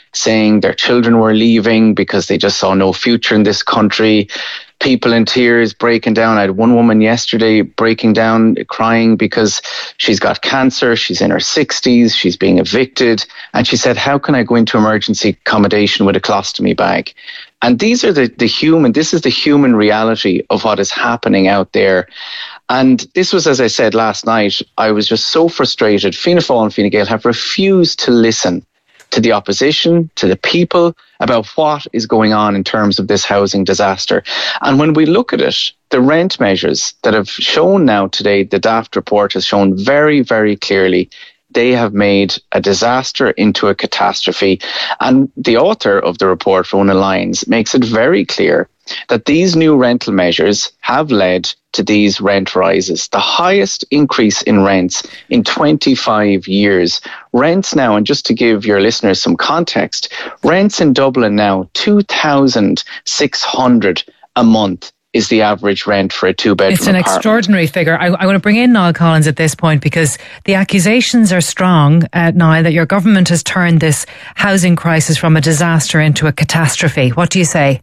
saying their children were leaving because they just saw no future in this country. People in tears, breaking down. I had one woman yesterday breaking down, crying because she's got cancer. She's in her 60s. She's being evicted. And she said, how can I go into emergency accommodation with a colostomy bag? And these are this is the human reality of what is happening out there. And this was, as I said last night, I was just so frustrated. Fianna Fáil and Fine Gael have refused to listen to the opposition, to the people, about what is going on in terms of this housing disaster. And when we look at it, the rent measures that have shown now today, the Daft report has shown very, very clearly they have made a disaster into a catastrophe. And the author of the report, Rona Lyons, makes it very clear that these new rental measures have led to these rent rises, the highest increase in rents in 25 years. Rents now, and just to give your listeners some context, rents in Dublin now, 2,600 a month is the average rent for a two-bedroom It's an apartment. Extraordinary figure. I want to bring in Niall Collins at this point because the accusations are strong, Niall, that your government has turned this housing crisis from a disaster into a catastrophe. What do you say?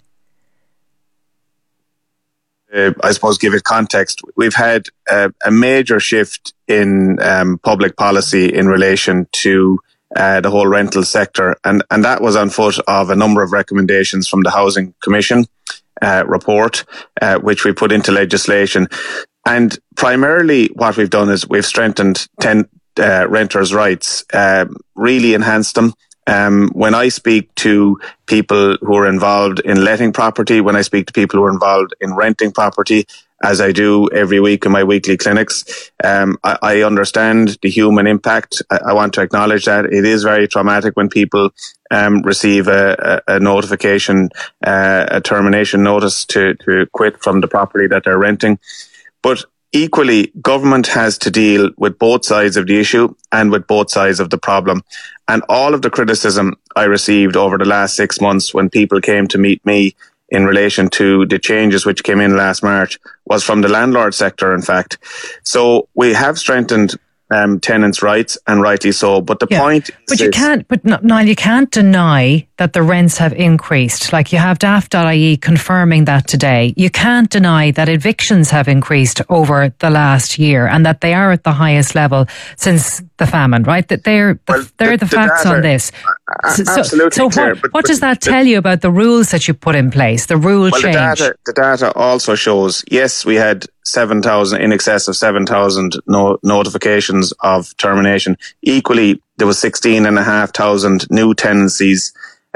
I suppose give it context. We've had a major shift in public policy in relation to the whole rental sector, and that was on foot of a number of recommendations from the Housing Commission report, which we put into legislation. And primarily what we've done is we've strengthened renters' rights, really enhanced them. When I speak to people who are involved in letting property, when I speak to people who are involved in renting property, as I do every week in my weekly clinics, I understand the human impact. I want to acknowledge that it is very traumatic when people receive a notification, a termination notice to quit from the property that they're renting. But equally, government has to deal with both sides of the issue and with both sides of the problem. And all of the criticism I received over the last 6 months when people came to meet me in relation to the changes which came in last March was from the landlord sector, in fact. So we have strengthened tenants' rights, and rightly so. But the point is... Niall, you can't deny that the rents have increased. Like, you have Daft.ie confirming that today. You can't deny that evictions have increased over the last year and that they are at the highest level since the famine, right? That they're the facts data on this. Absolutely. So what does that tell you about the rules that you put in place, the rule change? The data also shows, yes, we had in excess of 7,000 notifications of termination. Equally, there was 16,500 new tenancies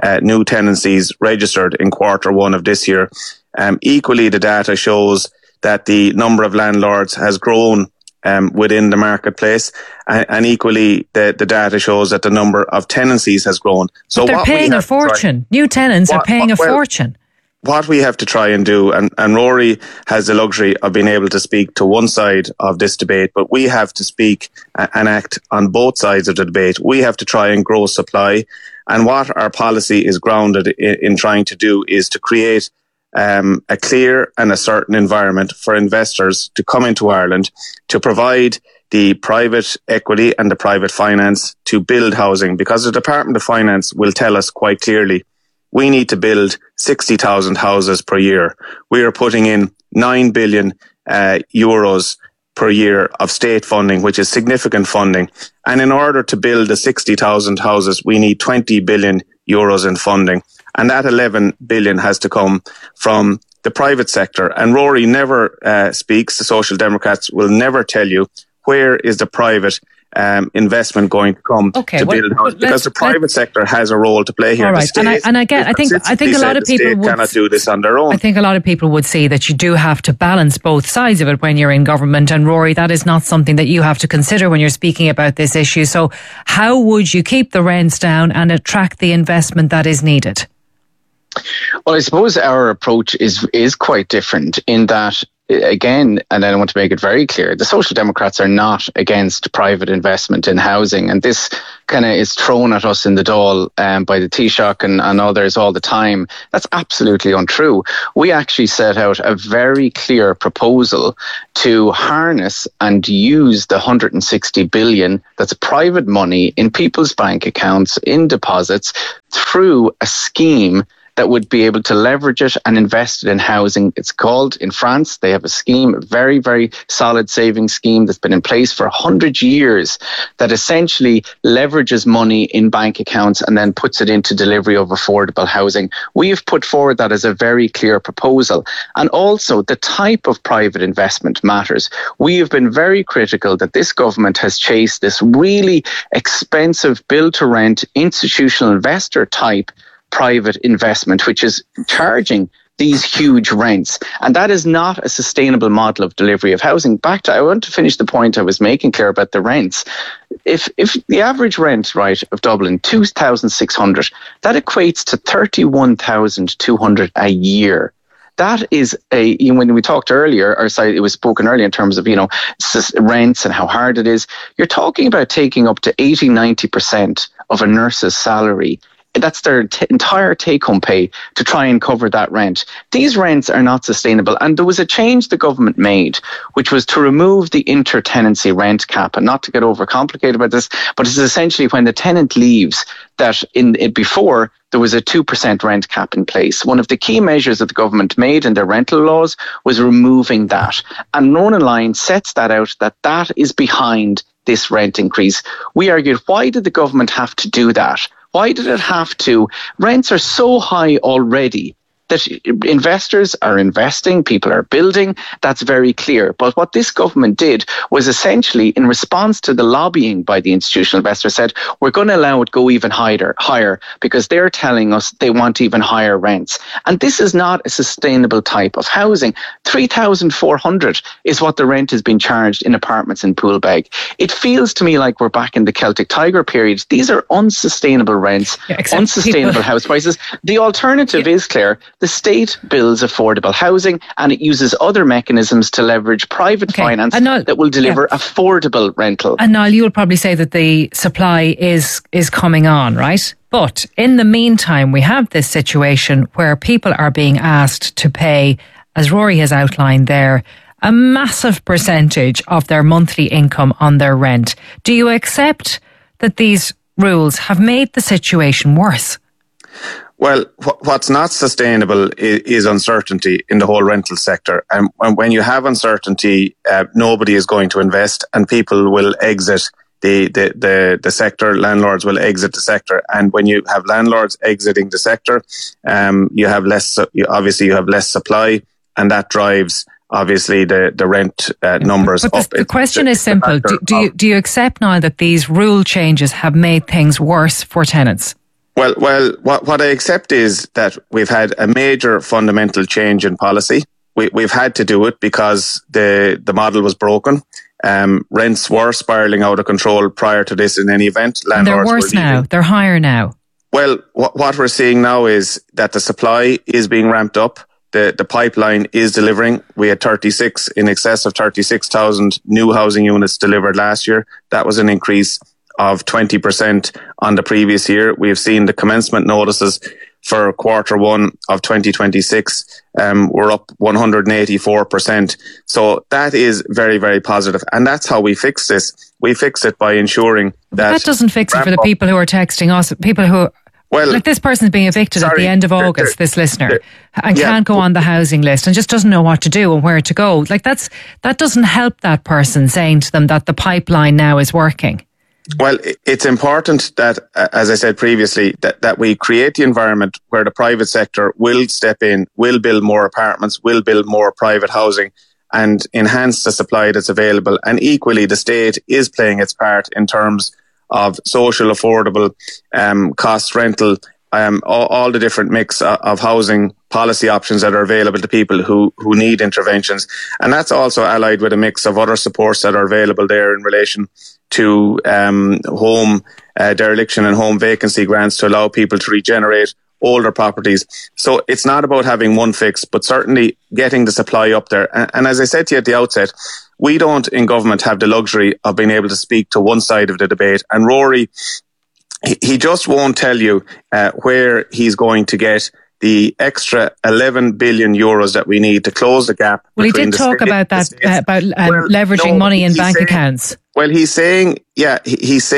registered in Q1 of this year. Equally, the data shows that the number of landlords has grown within the marketplace, and equally the data shows that the number of tenancies has grown. So they're paying a fortune. New tenants are paying a fortune. What we have to try and do, and Rory has the luxury of being able to speak to one side of this debate, but we have to speak and act on both sides of the debate. We have to try and grow supply, and what our policy is grounded in trying to do is to create a clear and a certain environment for investors to come into Ireland, to provide the private equity and the private finance to build housing, because the Department of Finance will tell us quite clearly we need to build 60,000 houses per year. We are putting in 9 billion euros per year of state funding, which is significant funding. And in order to build the 60,000 houses, we need 20 billion euros in funding. And that 11 billion has to come from the private sector. And Rory never speaks, the Social Democrats will never tell you where is the private investment going to come to build houses, because the private sector has a role to play here. All right, I think a lot of people would cannot do this on their own. I think a lot of people would see that you do have to balance both sides of it when you're in government. And Rory, that is not something that you have to consider when you're speaking about this issue. So, how would you keep the rents down and attract the investment that is needed? Well, I suppose our approach is quite different in that again, and I want to make it very clear, the Social Democrats are not against private investment in housing, and this kind of is thrown at us in the Dáil by the Taoiseach and others all the time. That's absolutely untrue. We actually set out a very clear proposal to harness and use the 160 billion that's private money in people's bank accounts, in deposits, through a scheme that would be able to leverage it and invest it in housing. It's called, in France, they have a scheme, a very, very solid savings scheme that's been in place for 100 years that essentially leverages money in bank accounts and then puts it into delivery of affordable housing. We have put forward that as a very clear proposal. And also the type of private investment matters. We have been very critical that this government has chased this really expensive build-to-rent institutional investor type private investment, which is charging these huge rents. And that is not a sustainable model of delivery of housing. I want to finish the point I was making, Claire, about the rents. If the average rent, right, of Dublin, 2,600, that equates to 31,200 a year. That is when we talked earlier, it was spoken earlier in terms of, rents and how hard it is. You're talking about taking up to 80-90% of a nurse's salary. That's their entire take-home pay to try and cover that rent. These rents are not sustainable. And there was a change the government made, which was to remove the inter-tenancy rent cap. And not to get overcomplicated about this, but it's essentially when the tenant leaves, that before there was a 2% rent cap in place. One of the key measures that the government made in their rental laws was removing that. And Ronan Lyon sets that out, that is behind this rent increase. We argued, why did the government have to do that? Why did it have to? Rents are so high already that investors are investing, people are building. That's very clear. But what this government did was essentially, in response to the lobbying by the institutional investor, said, we're going to allow it go even higher because they're telling us they want even higher rents. And this is not a sustainable type of housing. 3,400 is what the rent has been charged in apartments in Poolbeg. It feels to me like we're back in the Celtic Tiger period. These are unsustainable rents, unsustainable house prices. The alternative is, Claire, the state builds affordable housing and it uses other mechanisms to leverage private finance that will deliver affordable rental. And Niall, you will probably say that the supply is coming on, right? But in the meantime, we have this situation where people are being asked to pay, as Rory has outlined there, a massive percentage of their monthly income on their rent. Do you accept that these rules have made the situation worse? Well, what's not sustainable is uncertainty in the whole rental sector. And when you have uncertainty, nobody is going to invest and people will exit the sector. Landlords will exit the sector. And when you have landlords exiting the sector, you have less supply, and that drives obviously the rent numbers up. The question is simple. Do you accept now that these rule changes have made things worse for tenants? Well, what I accept is that we've had a major fundamental change in policy. We've had to do it because the model was broken. Rents were spiralling out of control prior to this in any event. And they're worse now. They're higher now. Well, what we're seeing now is that the supply is being ramped up. The pipeline is delivering. We had in excess of 36,000 new housing units delivered last year. That was an increase of 20% on the previous year. We have seen the commencement notices for quarter one of 2026 were up 184%. So that is very, very positive. And that's how we fix this. We fix it by ensuring that doesn't fix it for the people who are texting us, people who like this person's being evicted at the end of August, this listener, and can't go on the housing list and just doesn't know what to do and where to go. Like that doesn't help that person saying to them that the pipeline now is working. Well, it's important that, as I said previously, that we create the environment where the private sector will step in, will build more apartments, will build more private housing and enhance the supply that's available. And equally, the state is playing its part in terms of social, affordable, cost rental, all the different mix of housing policy options that are available to people who need interventions. And that's also allied with a mix of other supports that are available there in relation to home dereliction and home vacancy grants to allow people to regenerate older properties. So it's not about having one fix, but certainly getting the supply up there. And as I said to you at the outset, we don't in government have the luxury of being able to speak to one side of the debate. And Rory, he just won't tell you where he's going to get the extra 11 billion euros that we need to close the gap. Well, he did talk about that, about leveraging money in bank accounts. Well, he's saying he's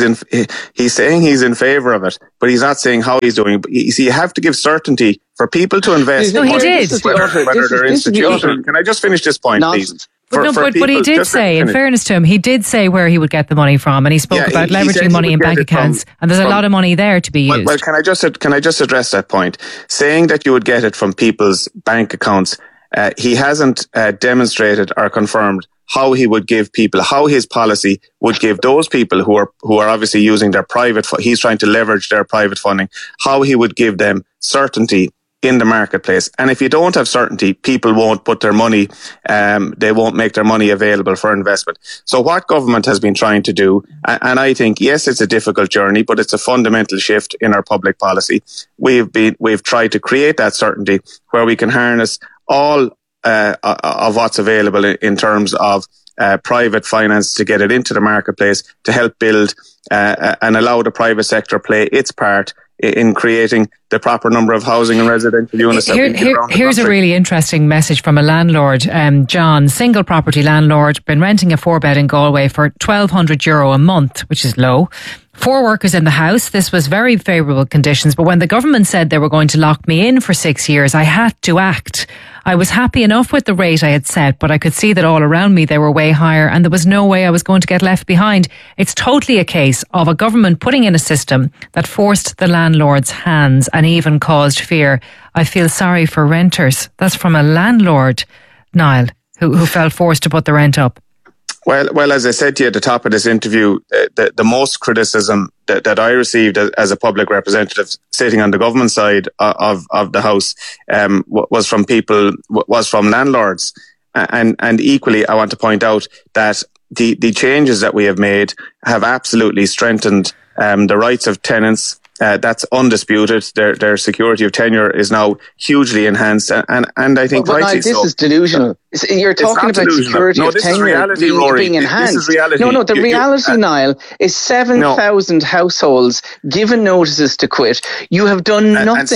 in favour of it, but he's not saying how he's doing. But you see, you have to give certainty for people to invest. No, he did. Whether they're institutional. Can I just finish this point, please? But he did say, in fairness to him, he did say where he would get the money from, and he spoke about leveraging money in bank accounts, and there's a lot of money there to be used. Well, can I just address that point? Saying that you would get it from people's bank accounts, he hasn't demonstrated or confirmed how he would give people, how his policy would give those people who are obviously using their private, he's trying to leverage their private funding, how he would give them certainty in the marketplace. And if you don't have certainty, people won't put their money, they won't make their money available for investment. So what government has been trying to do, and I think, yes, it's a difficult journey, but it's a fundamental shift in our public policy. We've tried to create that certainty where we can harness all of what's available in terms of private finance to get it into the marketplace, to help build and allow the private sector play its part in creating the proper number of housing and residential units. Here's a really interesting message from a landlord, John, single property landlord, been renting a 4-bed in Galway for €1,200 a month, which is low. 4 workers in the house. This was very favourable conditions, but when the government said they were going to lock me in for 6 years, I had to act. I was happy enough with the rate I had set, but I could see that all around me they were way higher, and there was no way I was going to get left behind. It's totally a case of a government putting in a system that forced the landlord's hands and even caused fear. I feel sorry for renters. That's from a landlord, Niall, who felt forced to put the rent up. Well, as I said to you at the top of this interview, the most criticism that I received as a public representative sitting on the government side of the House was from landlords. And equally, I want to point out that the changes that we have made have absolutely strengthened the rights of tenants. That's undisputed. Their security of tenure is now hugely enhanced, and I think rightly so. This is delusional. You're talking about security of tenure being enhanced. This is reality. No, the reality, Niall, is 7,000 households given notices to quit. You have done nothing. And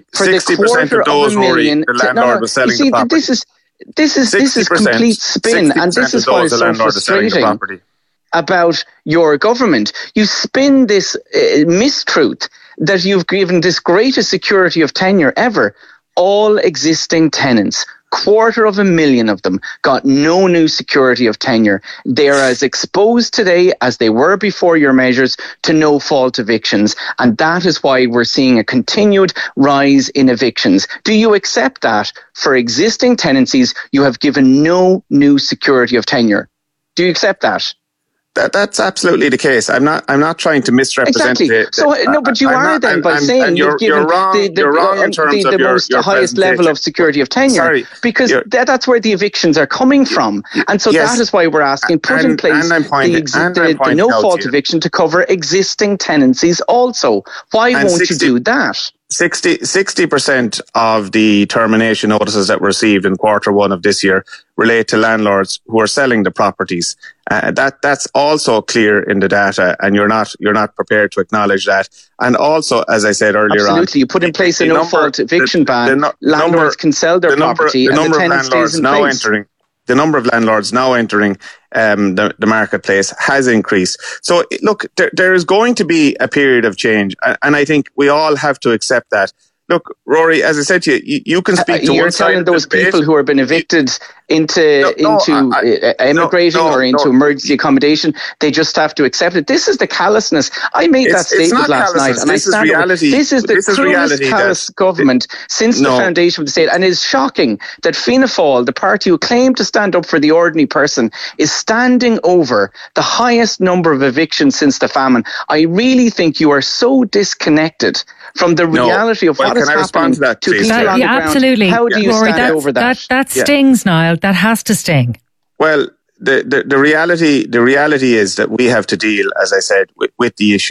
60% of those, Rory, the landlord was selling the property. This is complete spin, and this is why it's so frustrating about your government. You spin this mistruth that you've given this greatest security of tenure ever. All existing tenants, 250,000 of them, got no new security of tenure. They are as exposed today as they were before your measures to no-fault evictions, and that is why we're seeing a continued rise in evictions. Do you accept that for existing tenancies you have given no new security of tenure? Do you accept that? That's absolutely the case. I'm not trying to misrepresent it. But you are then by saying you've given the most highest level of security of tenure. Sorry, because that's where the evictions are coming from, and so that is why we're asking put in place the no-fault eviction to cover existing tenancies also. Why won't you do that? 60% of the termination notices that were received in Q1 of this year relate to landlords who are selling the properties. That's also clear in the data, and you're not prepared to acknowledge that. And also, as I said earlier, absolutely, you put in place a no-fault eviction ban. Landlords can sell their property, and the tenant stays in place. The number of landlords now entering the marketplace has increased. So, look, there is going to be a period of change, and I think we all have to accept that. Look, Rory, as I said to you, you can speak to one side of the debate. You're telling those people who have been evicted into emigrating or into emergency accommodation, they just have to accept it. This is the callousness. I made that statement last night, and this is reality. This is the cruelest callous government since the foundation of the state, and it is shocking that Fianna Fáil, the party who claimed to stand up for the ordinary person, is standing over the highest number of evictions since the famine. I really think you are so disconnected from the reality of what is happening to people on the ground. Absolutely. How do you stand over that? That stings, Niall. That has to sting. Well, the reality is that we have to deal, as I said, with the issue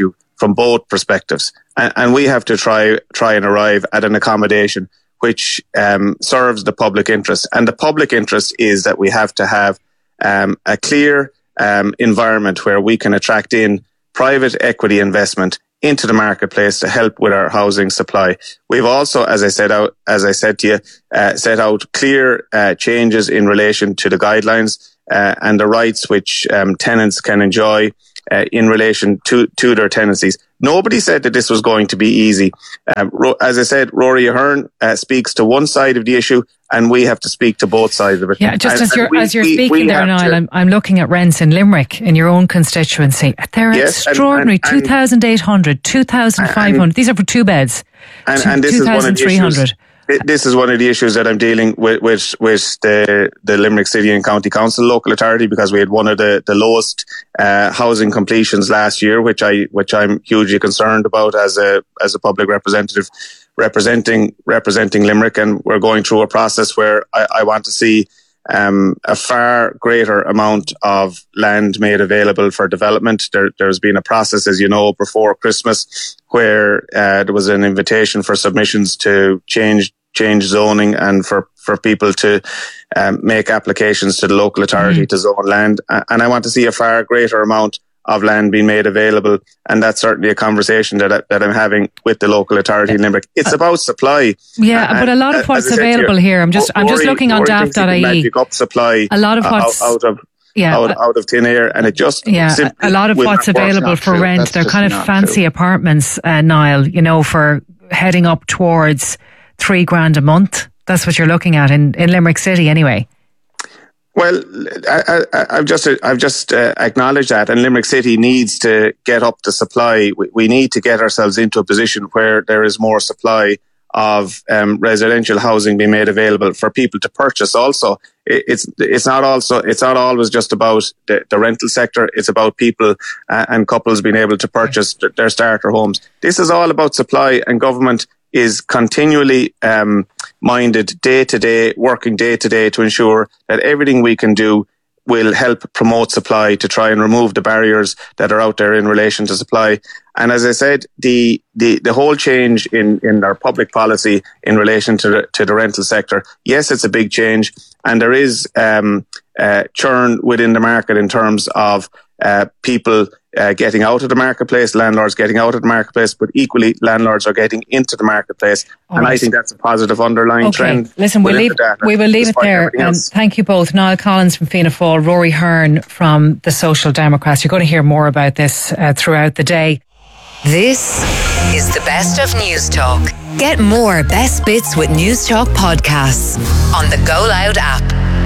from both perspectives. And we have to try and arrive at an accommodation which serves the public interest. And the public interest is that we have to have a clear environment where we can attract in private equity investment into the marketplace to help with our housing supply. We've also, as I said to you, set out clear changes in relation to the guidelines and the rights which tenants can enjoy in relation to their tenancies. Nobody said that this was going to be easy. As I said, Rory Ahern speaks to one side of the issue, and we have to speak to both sides of it. Yeah, just as you're speaking there, Niall, I'm looking at rents in Limerick, in your own constituency. They're extraordinary. 2,800, 2,500. These are for two beds. And this is one of the issues. This is one of the issues that I'm dealing with the Limerick City and County Council local authority, because we had one of the lowest housing completions last year, which I'm hugely concerned about as a public representative representing Limerick, and we're going through a process where I want to see a far greater amount of land made available for development. There's been a process, as you know, before Christmas, where there was an invitation for submissions to change zoning and for people to make applications to the local authority to zone land. And I want to see a far greater amount of land being made available, and that's certainly a conversation that I'm having with the local authority in Limerick. It's about supply. Yeah, but a lot of what's available here, I'm just looking on daft.ie. Pick up supply a lot of what's out of thin air, and it just a lot of what's available for rent. That's they're kind of fancy true. apartments, Niall. You know, for heading up towards $3,000 a month. That's what you're looking at in Limerick City, anyway. Well, I've just acknowledged that, and Limerick City needs to get up the supply. We need to get ourselves into a position where there is more supply of residential housing being made available for people to purchase. Also, it's not always just about the rental sector. It's about people and couples being able to purchase their starter homes. This is all about supply, and government is continually minded day to day, working day to day to ensure that everything we can do will help promote supply, to try and remove the barriers that are out there in relation to supply. And as I said, the whole change in our public policy in relation to the rental sector, yes, it's a big change, and there is churn within the market in terms of people getting out of the marketplace, landlords getting out of the marketplace, but equally landlords are getting into the marketplace. And I think that's a positive underlying trend. Listen, we will leave it there. Thank you both. Niall Collins from Fianna Fáil, Rory Ahern from the Social Democrats. You're going to hear more about this throughout the day. This is the Best of News Talk. Get more Best Bits with News Talk podcasts on the Go Loud app.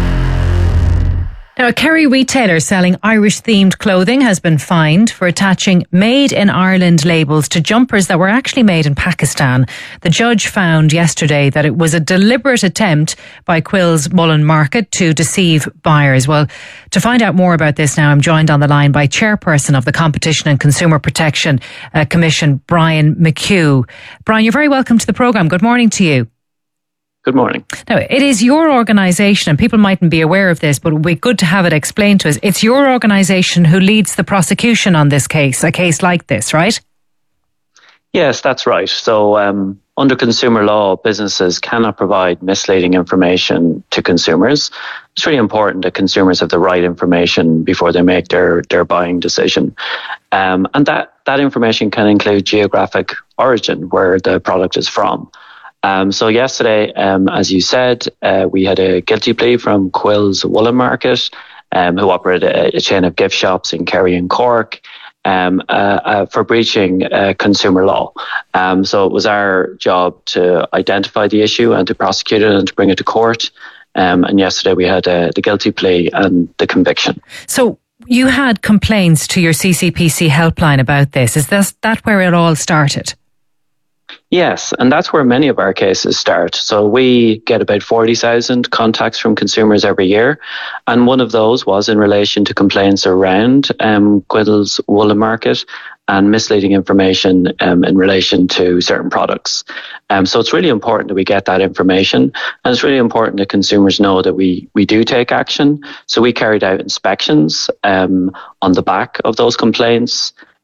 Now, a Kerry retailer selling Irish-themed clothing has been fined for attaching Made in Ireland labels to jumpers that were actually made in Pakistan. The judge found yesterday that it was a deliberate attempt by Quill's Mullen Market to deceive buyers. Well, to find out more about this now, I'm joined on the line by Chairperson of the Competition and Consumer Protection Commission, Brian McHugh. Brian, you're very welcome to the programme. Good morning to you. Good morning. Now, it is your organisation, and people mightn't be aware of this, but it would be good to have it explained to us. It's your organisation who leads the prosecution on this case, a case like this, right? Yes, that's right. So under consumer law, businesses cannot provide misleading information to consumers. It's really important that consumers have the right information before they make their buying decision. And that information can include geographic origin, where the product is from. So yesterday, as you said, we had a guilty plea from Quill's Mullen Market, who operate a chain of gift shops in Kerry and Cork, for breaching consumer law. So it was our job to identify the issue and to prosecute it and to bring it to court. And yesterday we had the guilty plea and the conviction. So you had complaints to your CCPC helpline about this. Is that where it all started? Yes, and that's where many of our cases start. So we get about 40,000 contacts from consumers every year, and one of those was in relation to complaints around Quill's Mullen Market and misleading information in relation to certain products. So it's really important that we get that information, and it's really important that consumers know that we do take action. So we carried out inspections on the back of those complaints.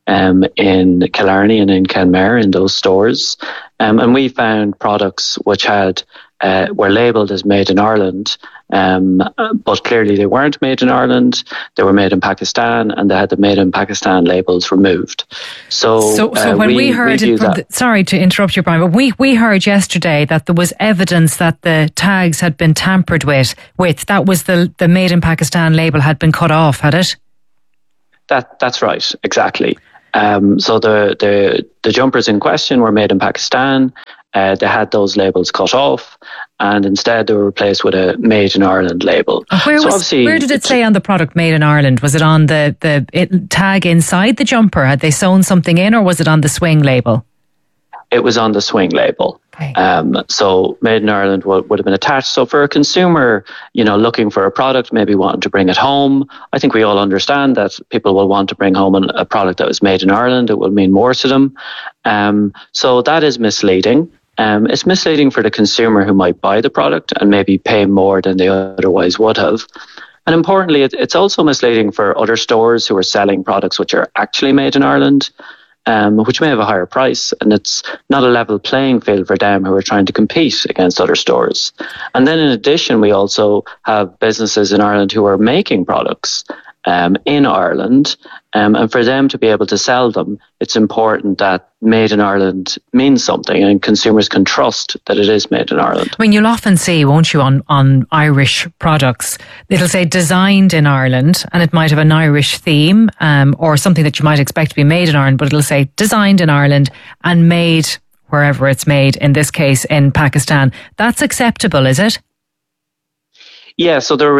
in Killarney and in Kenmare in those stores. And we found products which were labelled as made in Ireland, but clearly they weren't made in Ireland. They were made in Pakistan, and they had the made in Pakistan labels removed. So when we heard it, sorry to interrupt you, Brian, but we heard yesterday that there was evidence that the tags had been tampered with. That was the made in Pakistan label had been cut off, had it? That's right, exactly. So the jumpers in question were made in Pakistan. They had those labels cut off, and instead they were replaced with a made in Ireland label. Where did it say on the product made in Ireland? Was it on the tag inside the jumper? Had they sewn something in, or was it on the swing label? It was on the swing label. Okay. So made in Ireland would have been attached. So for a consumer, looking for a product, maybe wanting to bring it home, I think we all understand that people will want to bring home a product that was made in Ireland. It will mean more to them. So that is misleading. It's misleading for the consumer who might buy the product and maybe pay more than they otherwise would have. And importantly, it's also misleading for other stores who are selling products which are actually made in Ireland, which may have a higher price, and it's not a level playing field for them who are trying to compete against other stores. And then in addition, we also have businesses in Ireland who are making products in Ireland, and for them to be able to sell them, it's important that made in Ireland means something and consumers can trust that it is made in Ireland. I mean, you'll often see, won't you, on Irish products, it'll say designed in Ireland, and it might have an Irish theme or something that you might expect to be made in Ireland, but it'll say designed in Ireland and made wherever it's made, in this case in Pakistan. That's acceptable, is it? Yeah, so there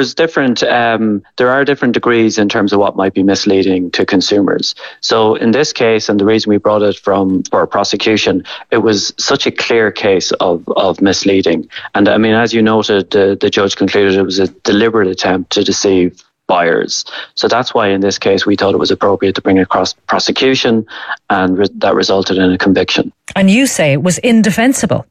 are different degrees in terms of what might be misleading to consumers. So in this case, and the reason we brought it for prosecution, it was such a clear case of misleading. And I mean, as you noted, the judge concluded it was a deliberate attempt to deceive buyers. So that's why in this case we thought it was appropriate to bring it across prosecution, and that resulted in a conviction. And you say it was indefensible.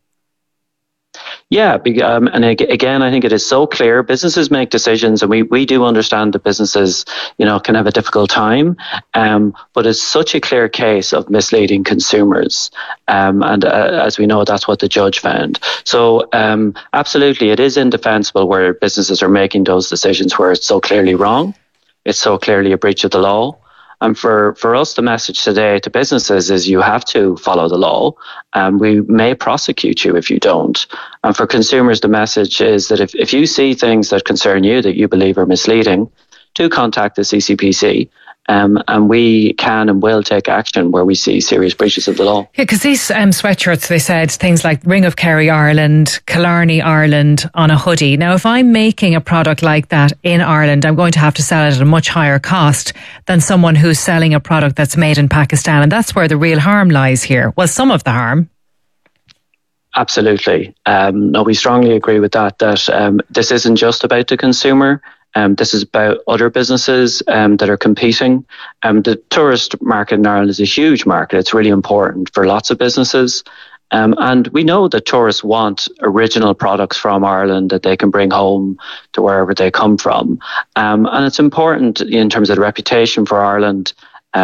Yeah, and again, I think it is so clear. Businesses make decisions, and we do understand that businesses, can have a difficult time. But it's such a clear case of misleading consumers, and as we know, that's what the judge found. So absolutely, it is indefensible where businesses are making those decisions where it's so clearly wrong. It's so clearly a breach of the law. And for us, the message today to businesses is you have to follow the law, and we may prosecute you if you don't. And for consumers, the message is that if you see things that concern you that you believe are misleading, do contact the CCPC. And we can and will take action where we see serious breaches of the law. Yeah, because these sweatshirts, they said things like Ring of Kerry Ireland, Killarney Ireland on a hoodie. Now, if I'm making a product like that in Ireland, I'm going to have to sell it at a much higher cost than someone who's selling a product that's made in Pakistan. And that's where the real harm lies here. Well, some of the harm. Absolutely. No, we strongly agree with that this isn't just about the consumer. This is about other businesses that are competing. The tourist market in Ireland is a huge market. It's really important for lots of businesses. And we know that tourists want original products from Ireland that they can bring home to wherever they come from. And it's important in terms of the reputation for Ireland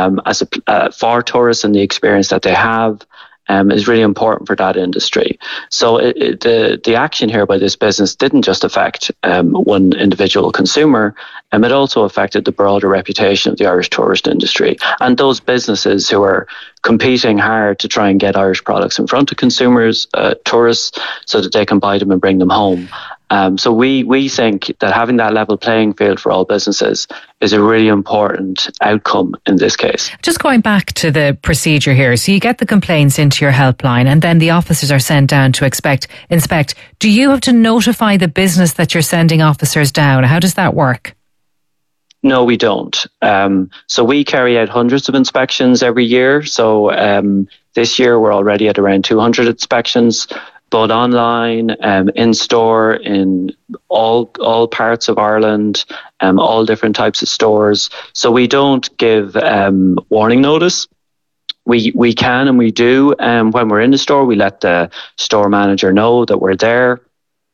for tourists and the experience that they have. Is really important for that industry. So the action here by this business didn't just affect one individual consumer, it also affected the broader reputation of the Irish tourist industry and those businesses who are competing hard to try and get Irish products in front of consumers, tourists, so that they can buy them and bring them home. So we think that having that level playing field for all businesses is a really important outcome in this case. Just going back to the procedure here. So you get the complaints into your helpline and then the officers are sent down to inspect. Do you have to notify the business that you're sending officers down? How does that work? No, we don't. So we carry out hundreds of inspections every year. So this year we're already at around 200 inspections. But online, in store, in all parts of Ireland, all different types of stores. So we don't give warning notice. We can and we do. When we're in the store, we let the store manager know that we're there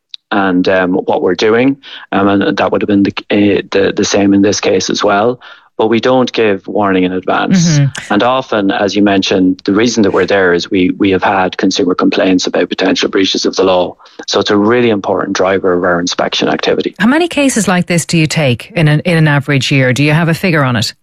and what we're doing. And that would have been the same in this case as well. but we don't give warning in advance. And often, as you mentioned, the reason that we're there is we have had consumer complaints about potential breaches of the law. So it's a really important driver of our inspection activity. How many cases like this do you take in an average year? Do you have a figure on it?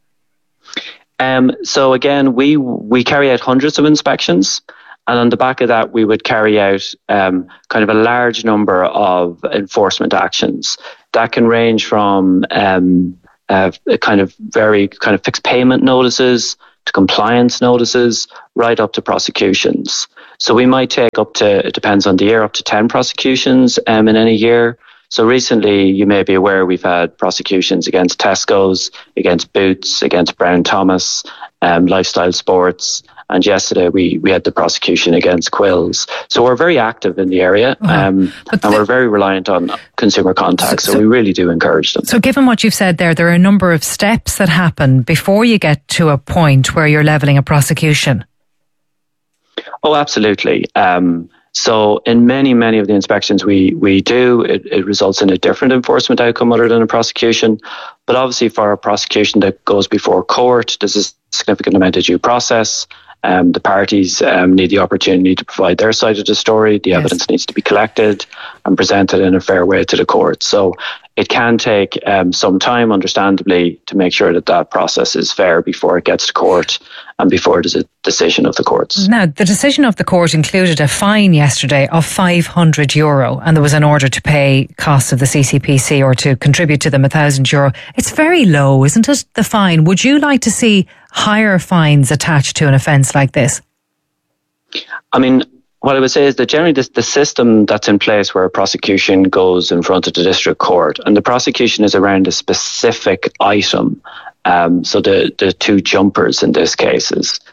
So again, we carry out hundreds of inspections. And on the back of that, we would carry out kind of a large number of enforcement actions. That can range from kind of fixed payment notices to compliance notices, right up to prosecutions. So we might take up to, it depends on the year, up to 10 prosecutions in any year. So recently, you may be aware, we've had prosecutions against Tesco's, against Boots, against Brown Thomas, Lifestyle Sports. And yesterday we had the prosecution against Quills. So we're very active in the area and we're very reliant on consumer contact. So we really do encourage them. So given what you've said there are a number of steps that happen before you get to a point where you're levelling a prosecution. Oh, absolutely. So in many of the inspections we do, it results in a different enforcement outcome other than a prosecution. But obviously for a prosecution that goes before court, there's a significant amount of due process. The parties need the opportunity to provide their side of the story. The evidence needs to be collected and presented in a fair way to the court. So it can take some time, understandably, to make sure that that process is fair before it gets to court and before there's a decision of the courts. Now, the decision of the court included a fine yesterday of €500, and there was an order to pay costs of the CCPC or to contribute to them €1,000. It's very low, isn't it, the fine? Would you like to see higher fines attached to an offence like this? I mean, what I would say is that generally the system that's in place where a prosecution goes in front of the district court, and the prosecution is around a specific item. So the two jumpers in this case.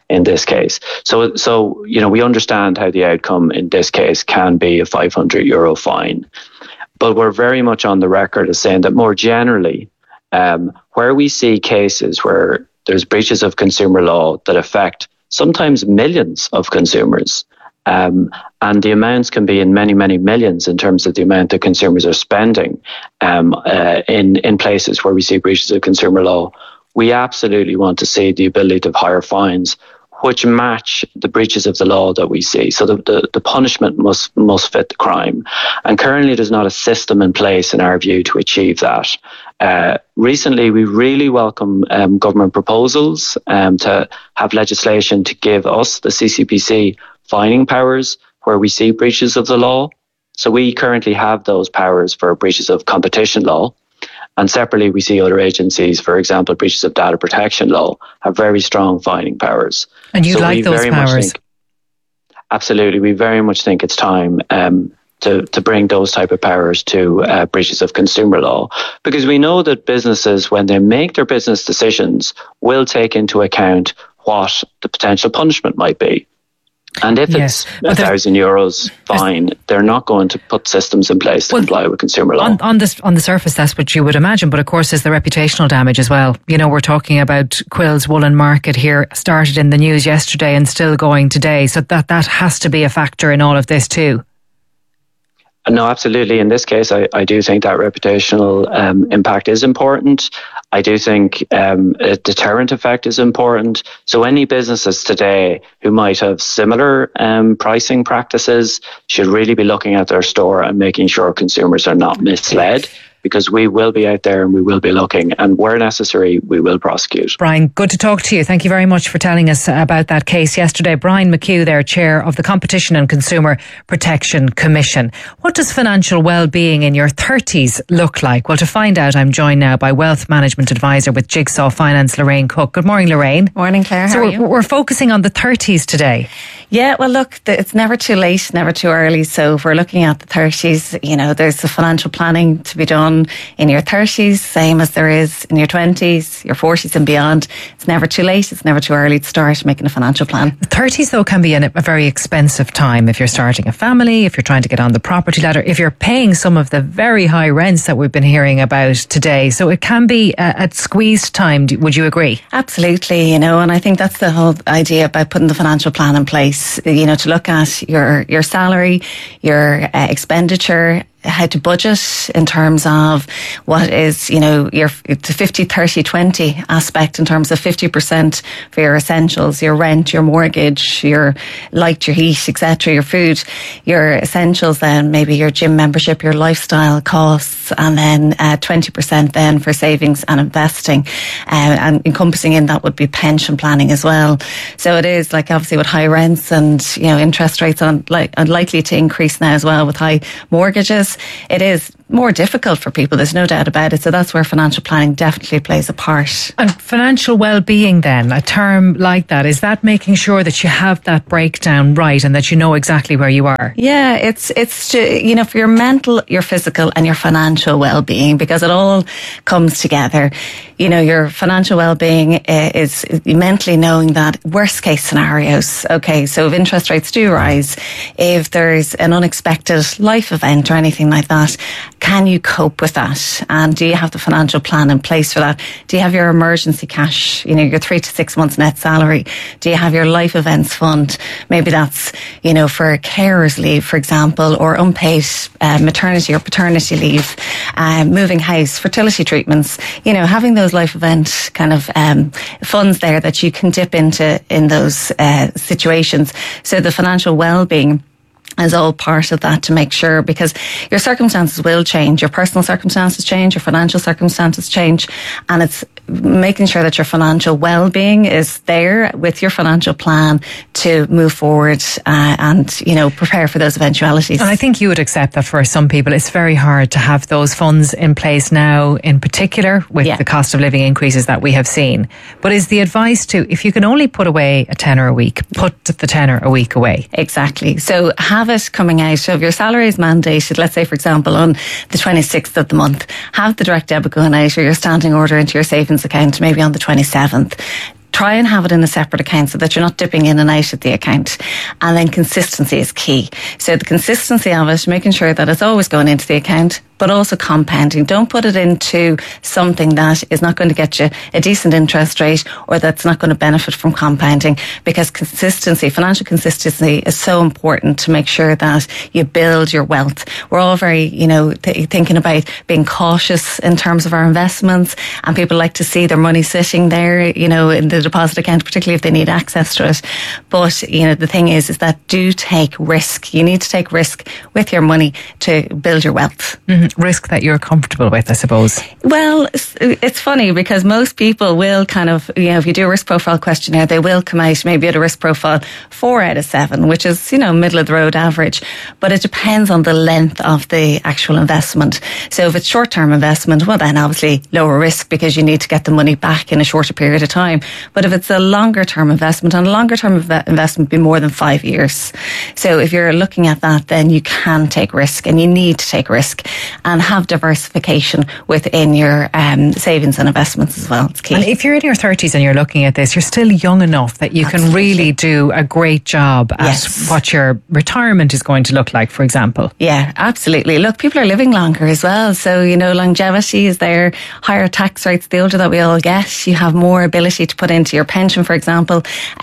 So we understand how the outcome in this case can be a €500 fine, but we're very much on the record as saying that more generally, where we see cases where there's breaches of consumer law that affect sometimes millions of consumers. And the amounts can be in many millions in terms of the amount that consumers are spending in places where we see breaches of consumer law. We absolutely want to see the ability to have higher fines which match the breaches of the law that we see. So the punishment must fit the crime. And currently there's not a system in place, in our view, to achieve that. Recently, we really welcome government proposals to have legislation to give us, the CCPC, fining powers where we see breaches of the law. So we currently have those powers for breaches of competition law. And separately, we see other agencies, for example, breaches of data protection law, have very strong fining powers. And you'd like those powers? Absolutely. We very much think it's time to bring those type of powers to breaches of consumer law, because we know that businesses, when they make their business decisions, will take into account what the potential punishment might be. And if it's €1,000 fine, they're not going to put systems in place to comply with consumer law. On the surface, that's what you would imagine. But of course, there's the reputational damage as well. You know, we're talking about Quills Woolen Market here, started in the news yesterday and still going today. So that has to be a factor in all of this too. No, absolutely. In this case, I do think that reputational impact is important. I do think a deterrent effect is important. So any businesses today who might have similar pricing practices should really be looking at their store and making sure consumers are not misled, because we will be out there and we will be looking, and where necessary, we will prosecute. Brian, good to talk to you. Thank you very much for telling us about that case yesterday. Brian McHugh there, Chair of the Competition and Consumer Protection Commission. What does financial well-being in your 30s look like? Well, to find out, I'm joined now by Wealth Management Advisor with Jigsaw Finance, Lorraine Cook. Good morning, Lorraine. Morning, Claire. How are you? We're focusing on the 30s today. Yeah, well, look, it's never too late, never too early. So if we're looking at the 30s, you know, there's the financial planning to be done in your 30s, same as there is in your 20s, your 40s and beyond. It's never too late. It's never too early to start making a financial plan. The 30s, though, can be a very expensive time if you're starting a family, if you're trying to get on the property ladder, if you're paying some of the very high rents that we've been hearing about today. So it can be a squeezed time. Would you agree? Absolutely, you know, and I think that's the whole idea about putting the financial plan in place, you know, to look at your salary, your expenditure, how to budget in terms of what is, your 50-30-20 aspect in terms of 50% for your essentials, your rent, your mortgage, your light, your heat, etc., your food, your essentials, then maybe your gym membership, your lifestyle costs, and then 20% then for savings and investing, and encompassing in that would be pension planning as well. So it is like, obviously with high rents and interest rates unlikely to increase now as well with high mortgages, it is more difficult for people. There's no doubt about it. So that's where financial planning definitely plays a part. And financial well-being then, a term like that, is that making sure that you have that breakdown right and that you know exactly where you are? Yeah, it's for your mental, your physical and your financial well-being, because it all comes together. Your financial well-being is mentally knowing that worst case scenarios. Okay, so if interest rates do rise, if there's an unexpected life event or anything like that, can you cope with that? And do you have the financial plan in place for that? Do you have your emergency cash, your 3 to 6 months net salary? Do you have your life events fund? Maybe that's, for carers leave, for example, or unpaid maternity or paternity leave, moving house, fertility treatments, having those life event kind of funds there that you can dip into in those situations. So the financial well-being is all part of that, to make sure, because your circumstances will change, your personal circumstances change, your financial circumstances change, and it's making sure that your financial well-being is there with your financial plan to move forward and prepare for those eventualities. And I think you would accept that for some people it's very hard to have those funds in place now, in particular with the cost of living increases that we have seen. But is the advice to, if you can only put away a tenner a week, put the tenner a week away? Exactly. So have it coming out. So if your salary is mandated, let's say for example on the 26th of the month, have the direct debit going out or your standing order into your savings account maybe on the 27th. Try and have it in a separate account so that you're not dipping in and out of the account. And then consistency is key. So the consistency of it, making sure that it's always going into the account, but also compounding. Don't put it into something that is not going to get you a decent interest rate or that's not going to benefit from compounding, because consistency, financial consistency is so important to make sure that you build your wealth. We're all very, thinking about being cautious in terms of our investments, and people like to see their money sitting there, in the deposit account, particularly if they need access to it. But, the thing is that do take risk. You need to take risk with your money to build your wealth. Mm-hmm. Risk that you're comfortable with, I suppose. Well, it's funny because most people will kind of, if you do a risk profile questionnaire, they will come out maybe at a risk profile 4 out of 7, which is, middle of the road average. But it depends on the length of the actual investment. So if it's short-term investment, well then obviously lower risk because you need to get the money back in a shorter period of time. But if it's a longer-term investment, and a longer-term investment be more than 5 years. So if you're looking at that, then you can take risk, and you need to take risk. And have diversification within your savings and investments as well. It's key. And if you're in your 30s and you're looking at this, you're still young enough that you can really do a great job at what your retirement is going to look like, for example. Yeah, absolutely. Look, people are living longer as well. So, longevity is there, higher tax rates. The older that we all get, you have more ability to put into your pension, for example,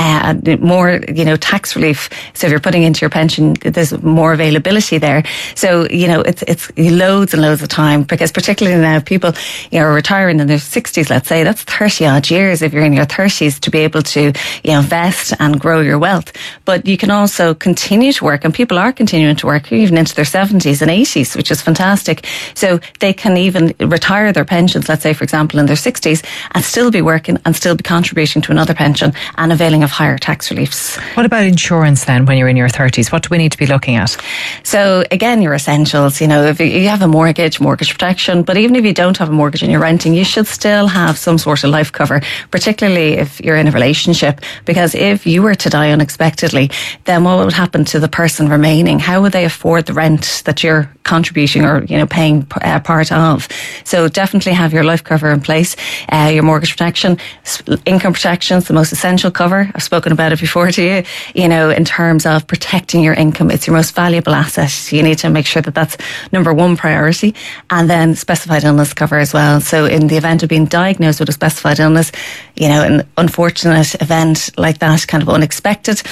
more, tax relief. So if you're putting into your pension, there's more availability there. So, it's loads and loads of time, because particularly now people are retiring in their 60s, let's say, that's 30 odd years if you're in your 30s to be able to invest and grow your wealth. But you can also continue to work, and people are continuing to work even into their 70s and 80s, which is fantastic. So they can even retire their pensions, let's say for example in their 60s, and still be working and still be contributing to another pension and availing of higher tax reliefs. What about insurance then when you're in your 30s? What do we need to be looking at? So again, your essentials, if you have a mortgage protection, but even if you don't have a mortgage and you're renting, you should still have some sort of life cover, particularly if you're in a relationship, because if you were to die unexpectedly, then what would happen to the person remaining? How would they afford the rent that you're contributing or paying part of? So definitely have your life cover in place, your mortgage protection, income protection is the most essential cover. I've spoken about it before to you, in terms of protecting your income. It's your most valuable asset. You need to make sure that that's number one priority. And then specified illness cover as well. So in the event of being diagnosed with a specified illness, an unfortunate event like that, kind of unexpected,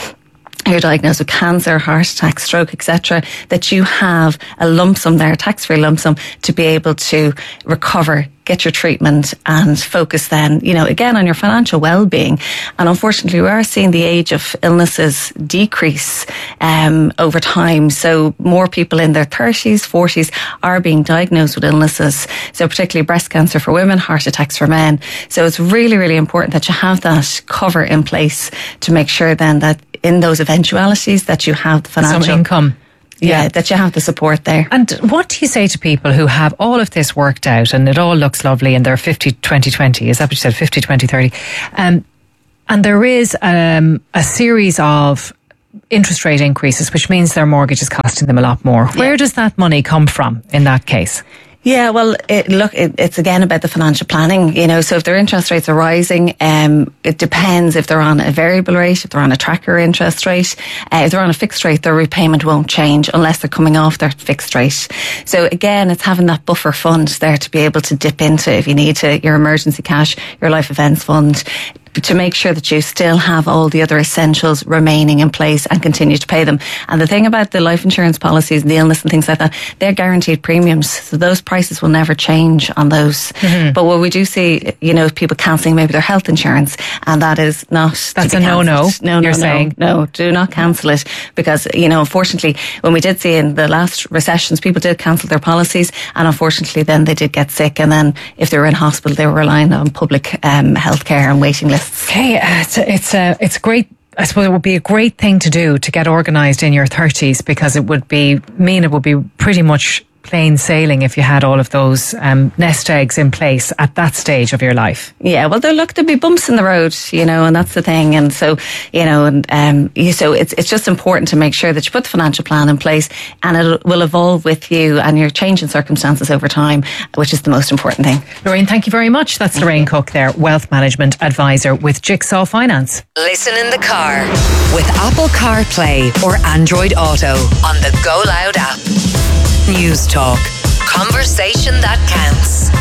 you're diagnosed with cancer, heart attack, stroke, etc., that you have a lump sum there, a tax-free lump sum, to be able to recover, get your treatment, and focus then, again, on your financial well-being. And unfortunately, we are seeing the age of illnesses decrease over time. So more people in their 30s, 40s are being diagnosed with illnesses. So particularly breast cancer for women, heart attacks for men. So it's really, really important that you have that cover in place to make sure then that in those eventualities that you have the financial some income. Yeah, that you have the support there. And what do you say to people who have all of this worked out and it all looks lovely and they're 50-20-20, is that what you said, 50-20-30? And there is a series of interest rate increases, which means their mortgage is costing them a lot more. Where does that money come from in that case? Yeah, well, it's again about the financial planning, so if their interest rates are rising, it depends if they're on a variable rate, if they're on a tracker interest rate. If they're on a fixed rate, their repayment won't change unless they're coming off their fixed rate. So again, it's having that buffer fund there to be able to dip into if you need to, your emergency cash, your life events fund, to make sure that you still have all the other essentials remaining in place and continue to pay them. And the thing about the life insurance policies and the illness and things like that, they're guaranteed premiums. So those prices will never change on those. Mm-hmm. But what we do see, people cancelling maybe their health insurance, and that is not... That's a no-no, you're saying? No, do not cancel it, because, unfortunately, when we did see in the last recessions, people did cancel their policies, and unfortunately then they did get sick, and then if they were in hospital, they were relying on public healthcare and waiting lists. Okay, it's great. I suppose it would be a great thing to do to get organised in your 30s, because it would be pretty much plain sailing if you had all of those nest eggs in place at that stage of your life. Yeah, well, there'll be bumps in the road, and that's the thing. And so, so it's just important to make sure that you put the financial plan in place, and it will evolve with you and your changing circumstances over time, which is the most important thing. Lorraine, thank you very much. That's Lorraine Cook there, Wealth Management Advisor with Jigsaw Finance. Listen in the car with Apple CarPlay or Android Auto on the Go Loud app. News Talk. Conversation that counts.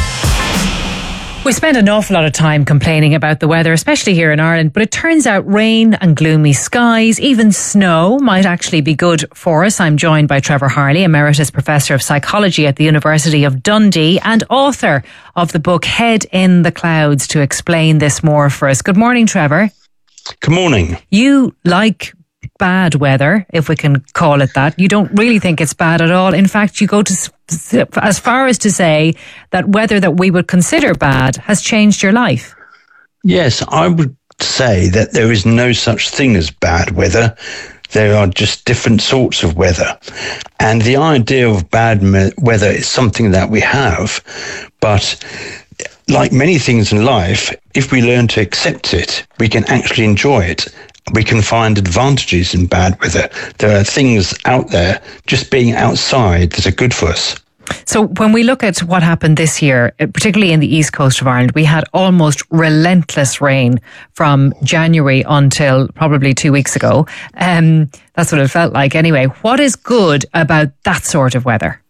We spend an awful lot of time complaining about the weather, especially here in Ireland, but it turns out rain and gloomy skies, even snow, might actually be good for us. I'm joined by Trevor Harley, Emeritus Professor of Psychology at the University of Dundee and author of the book Head in the Clouds, to explain this more for us. Good morning, Trevor. Good morning. You like bad weather, if we can call it that. You don't really think it's bad at all. In fact, you go to as far as to say that weather that we would consider bad has changed your life. Yes, I would say that there is no such thing as bad weather. There are just different sorts of weather. And the idea of bad weather is something that we have. But like many things in life, if we learn to accept it, we can actually enjoy it. We can find advantages in bad weather. There are things out there, just being outside, that are good for us. So when we look at what happened this year, particularly in the east coast of Ireland, we had almost relentless rain from January until probably 2 weeks ago. That's what it felt like anyway. What is good about that sort of weather?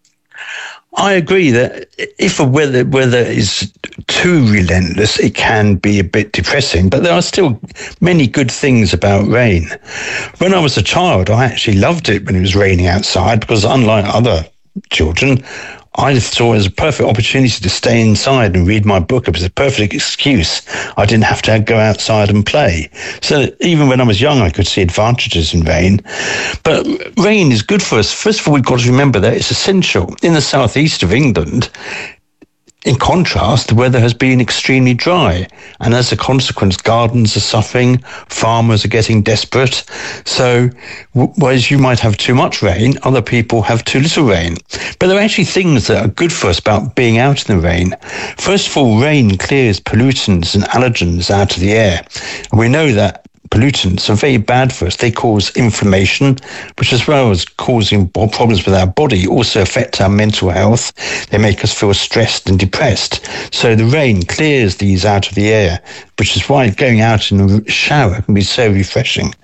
I agree that if a weather is too relentless, it can be a bit depressing, but there are still many good things about rain. When I was a child, I actually loved it when it was raining outside, because unlike other children, I saw it as a perfect opportunity to stay inside and read my book. It was a perfect excuse. I didn't have to go outside and play. So even when I was young, I could see advantages in rain. But rain is good for us. First of all, we've got to remember that it's essential. In the southeast of England, in contrast, the weather has been extremely dry. And as a consequence, gardens are suffering, farmers are getting desperate. So whereas you might have too much rain, other people have too little rain. But there are actually things that are good for us about being out in the rain. First of all, rain clears pollutants and allergens out of the air. And we know that pollutants are very bad for us. They cause inflammation, which, as well as causing problems with our body, also affect our mental health. They make us feel stressed and depressed. So the rain clears these out of the air, which is why going out in a shower can be so refreshing.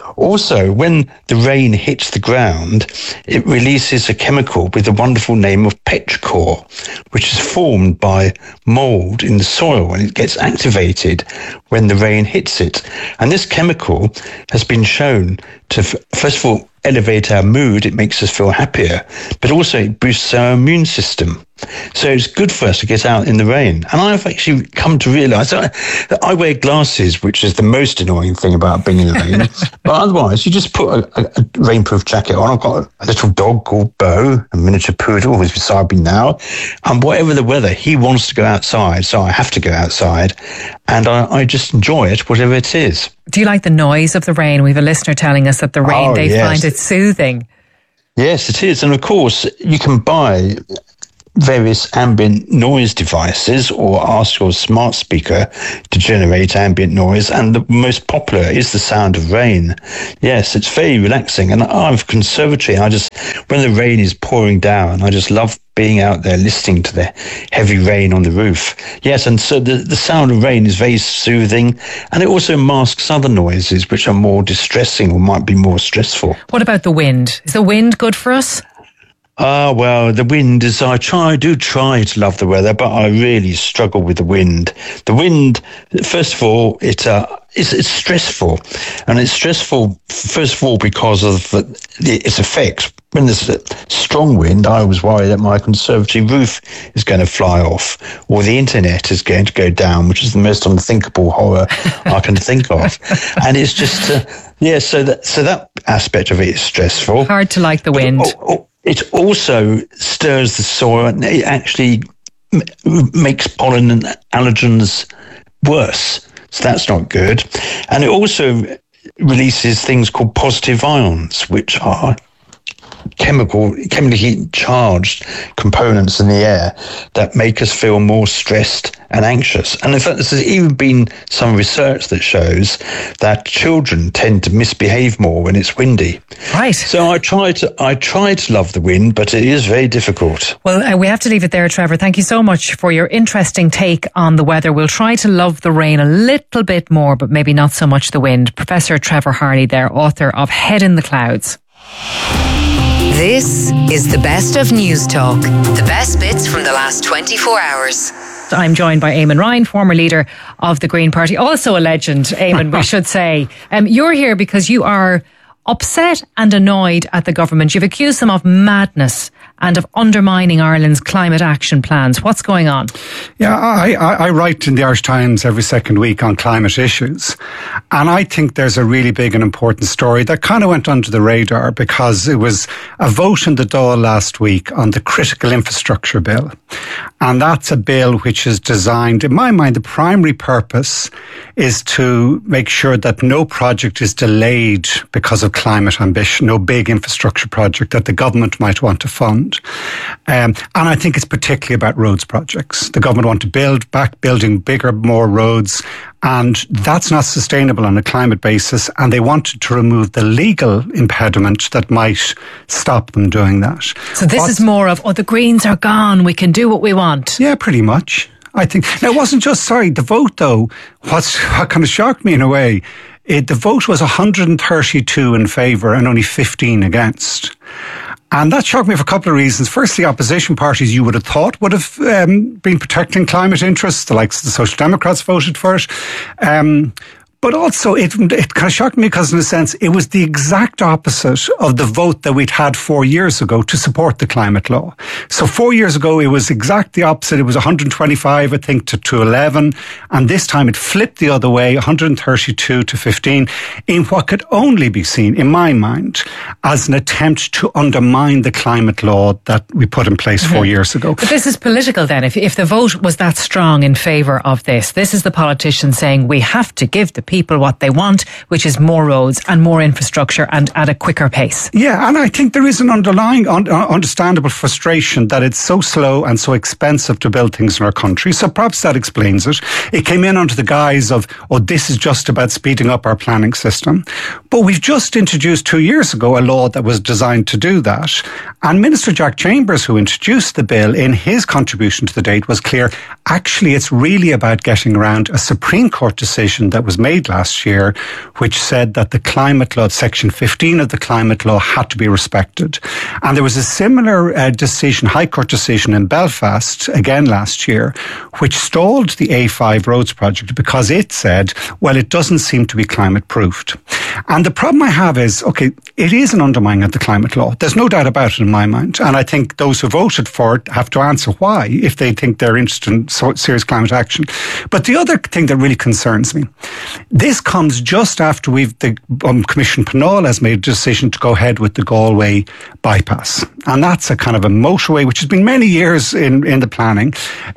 Also, when the rain hits the ground, it releases a chemical with the wonderful name of petrichor, which is formed by mold in the soil, and it gets activated when the rain hits it. And this chemical has been shown to, first of all, elevate our mood. It makes us feel happier, but also it boosts our immune system. So it's good for us to get out in the rain. And I've actually come to realise that I wear glasses, which is the most annoying thing about being in the rain. But otherwise, you just put a rainproof jacket on. I've got a little dog called Bo, a miniature poodle who's beside me now. And whatever the weather, he wants to go outside, so I have to go outside. And I just enjoy it, whatever it is. Do you like the noise of the rain? We have a listener telling us that the rain, they find it soothing. Yes, it is. And of course, you can buy various ambient noise devices or ask your smart speaker to generate ambient noise, and the most popular is the sound of rain. Yes, it's very relaxing, and I have a conservatory. When the rain is pouring down, I just love being out there listening to the heavy rain on the roof. Yes, and so the sound of rain is very soothing, and it also masks other noises which are more distressing or might be more stressful. What about the wind? Is the wind good for us? Well, the wind is, I do try to love the weather, but I really struggle with the wind. The wind, first of all, it's stressful. And it's stressful, first of all, because of its effects. When there's a strong wind, I always worry that my conservatory roof is going to fly off, or the internet is going to go down, which is the most unthinkable horror I can think of. And it's just, so that aspect of it is stressful. Hard to like the wind. It also stirs the soil, and it actually makes pollen and allergens worse. So that's not good. And it also releases things called positive ions, which are chemically charged components in the air that make us feel more stressed and anxious. And in fact, there's even been some research that shows that children tend to misbehave more when it's windy. Right. So I try to love the wind, but it is very difficult. Well, we have to leave it there, Trevor. Thank you so much for your interesting take on the weather. We'll try to love the rain a little bit more, but maybe not so much the wind. Professor Trevor Harley there, author of Head in the Clouds. This is the best of News Talk. The best bits from the last 24 hours. I'm joined by Eamon Ryan, former leader of the Green Party. Also a legend, Eamon, we should say. You're here because you are upset and annoyed at the government. You've accused them of madness and of undermining Ireland's climate action plans. What's going on? Yeah, I write in the Irish Times every second week on climate issues. And I think there's a really big and important story that kind of went under the radar because it was a vote in the Dáil last week on the Critical Infrastructure Bill. And that's a bill which is designed, in my mind, the primary purpose is to make sure that no project is delayed because of climate ambition, no big infrastructure project that the government might want to fund. And I think it's particularly about roads projects. The government want to build back building bigger, more roads, and that's not sustainable on a climate basis, and they wanted to remove the legal impediment that might stop them doing that. So this is more of, the Greens are gone, we can do what we want. Yeah, pretty much. I think. Now, it wasn't just, the vote though, what kind of shocked me in a way, the vote was 132 in favour and only 15 against. And that shocked me for a couple of reasons. Firstly, opposition parties you would have thought would have been protecting climate interests. The likes of the Social Democrats voted for it. But also, it kind of shocked me because, in a sense, it was the exact opposite of the vote that we'd had 4 years ago to support the climate law. So 4 years ago, it was exactly the opposite. It was 125, I think, to 11. And this time it flipped the other way, 132 to 15, in what could only be seen, in my mind, as an attempt to undermine the climate law that we put in place 4 years ago. But this is political then. If the vote was that strong in favour of this is the politicians saying we have to give the people what they want, which is more roads and more infrastructure and at a quicker pace. Yeah, and I think there is an underlying understandable frustration that it's so slow and so expensive to build things in our country. So perhaps that explains it. It came in under the guise of, this is just about speeding up our planning system. But we've just introduced 2 years ago a law that was designed to do that. And Minister Jack Chambers, who introduced the bill, in his contribution to the date was clear, actually it's really about getting around a Supreme Court decision that was made made last year, which said that the climate law, Section 15 of the climate law, had to be respected. And there was a similar decision, High Court decision in Belfast, again last year, which stalled the A5 roads project because it said, well, it doesn't seem to be climate proofed. And the problem I have is, okay, it is an undermining of the climate law. There's no doubt about it in my mind. And I think those who voted for it have to answer why, if they think they're interested in serious climate action. But the other thing that really concerns me, this comes just after Commission Pinole has made a decision to go ahead with the Galway bypass. And that's a kind of a motorway, which has been many years in the planning,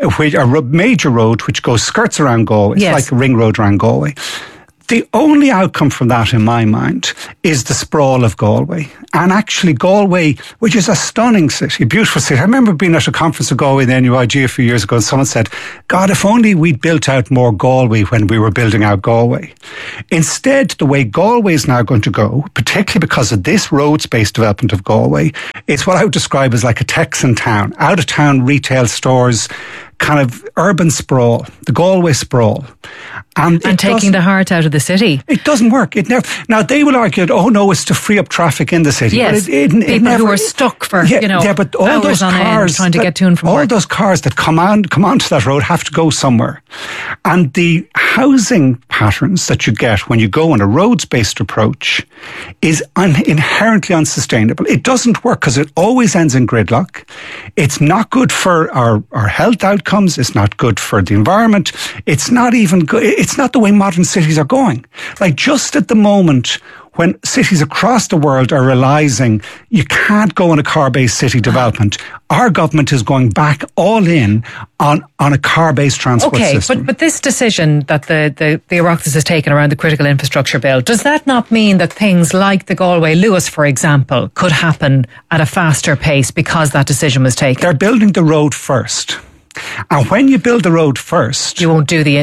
a major road which skirts around Galway. It's like a ring road around Galway. The only outcome from that, in my mind, is the sprawl of Galway. And actually Galway, which is a stunning city, a beautiful city. I remember being at a conference of Galway in the NUIG a few years ago, and someone said, God, if only we'd built out more Galway when we were building out Galway. Instead, the way Galway is now going to go, particularly because of this road-based development of Galway, it's what I would describe as like a Texan town, out-of-town retail stores, kind of urban sprawl, the Galway sprawl. And taking the heart out of the city. It doesn't work. It never. Now, they will argue, it's to free up traffic in the city. Yes, but it people never, who are stuck for, but all hours those on cars, end trying to get to and from work. All those cars that come onto that road have to go somewhere. And the housing patterns that you get when you go on a roads-based approach is inherently unsustainable. It doesn't work because it always ends in gridlock. It's not good for our health outcomes. It's not good for the environment. It's not even good. It's not the way modern cities are going. Like just at the moment when cities across the world are realising you can't go on a car-based city development, our government is going back all in on a car-based transport system. But this decision that the Oireachtas has taken around the critical infrastructure bill, does that not mean that things like the Galway-Lewis, for example, could happen at a faster pace because that decision was taken? They're building the road first. And when you build the road first, you won't do the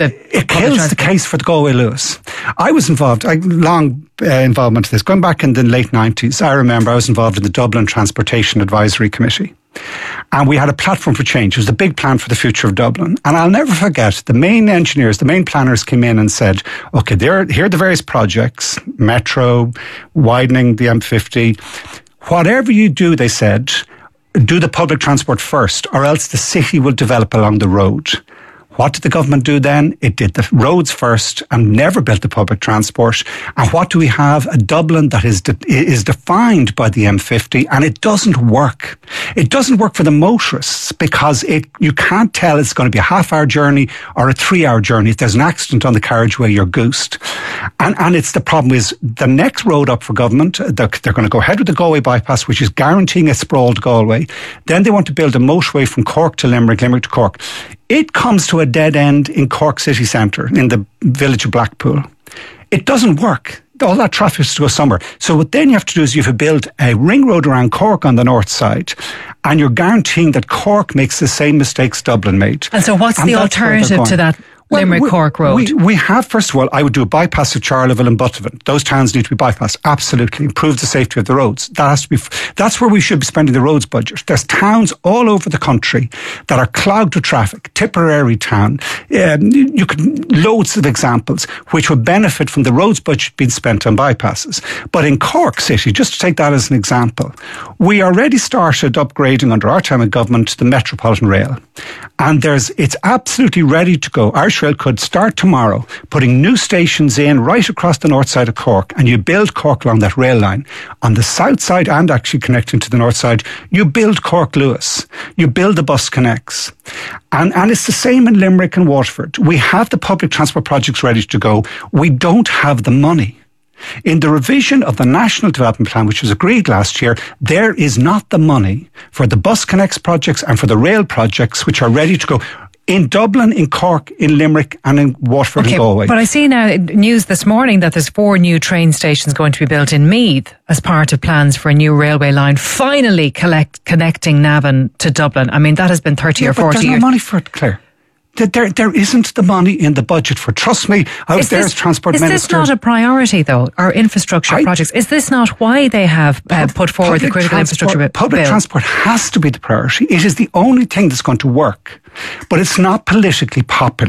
it kills the case for the Galway-Lewis. I was involved, long involvement in this. Going back in the late 90s, I remember I was involved in the Dublin Transportation Advisory Committee. And we had a platform for change. It was the big plan for the future of Dublin. And I'll never forget, the main engineers, the main planners came in and said, okay, here are the various projects, metro, widening the M50. Whatever you do, they said, do the public transport first, or else the city will develop along the road. What did the government do then? It did the roads first and never built the public transport. And what do we have? A Dublin that is defined by the M50, and it doesn't work. It doesn't work for the motorists because you can't tell it's going to be a half-hour journey or a 3-hour journey. If there's an accident on the carriageway, you're goosed. And it's the problem is the next road up for government, they're going to go ahead with the Galway bypass, which is guaranteeing a sprawled Galway. Then they want to build a motorway from Cork to Limerick, Limerick to Cork. It comes to a dead end in Cork city centre, in the village of Blackpool. It doesn't work. All that traffic has to go somewhere. So what then you have to do is you have to build a ring road around Cork on the north side, and you're guaranteeing that Cork makes the same mistakes Dublin made. And so what's the alternative to that Limerick-Cork road? We have, first of all, I would do a bypass of Charleville and Buttevant. Those towns need to be bypassed. Absolutely. Improve the safety of the roads. That has to be, that's where we should be spending the roads budget. There's towns all over the country that are clogged with traffic. Tipperary town. You could, loads of examples which would benefit from the roads budget being spent on bypasses. But in Cork City, just to take that as an example, we already started upgrading under our time of government the Metropolitan Rail. And it's absolutely ready to go. Irish Rail could start tomorrow putting new stations in right across the north side of Cork, and you build Cork along that rail line. On the south side and actually connecting to the north side, you build Cork-Lewis. You build the bus connects. And it's the same in Limerick and Waterford. We have the public transport projects ready to go. We don't have the money. In the revision of the National Development Plan, which was agreed last year, there is not the money for the bus connects projects and for the rail projects which are ready to go in Dublin, in Cork, in Limerick and in Waterford and Galway. But I see now news this morning that there's 4 new train stations going to be built in Meath as part of plans for a new railway line, finally connecting Navan to Dublin. I mean, that has been 30 or 40 years. But there's no money for it, Claire. There isn't the money in the budget for it. Trust me, I was there as Transport Minister. Is this not a priority, though, our infrastructure projects? Is this not why they have put forward the critical infrastructure bill? Public transport has to be the priority. It is the only thing that's going to work. But it's not politically popular